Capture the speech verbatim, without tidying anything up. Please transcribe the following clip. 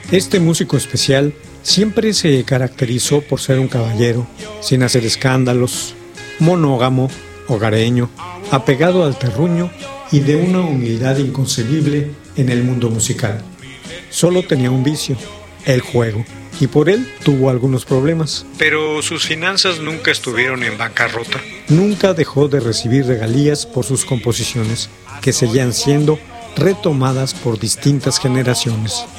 Este músico especial siempre se caracterizó por ser un caballero, sin hacer escándalos, monógamo, hogareño, apegado al terruño y de una humildad inconcebible en el mundo musical. Solo tenía un vicio, el juego, y por él tuvo algunos problemas. Pero sus finanzas nunca estuvieron en bancarrota. Nunca dejó de recibir regalías por sus composiciones, que seguían siendo retomadas por distintas generaciones.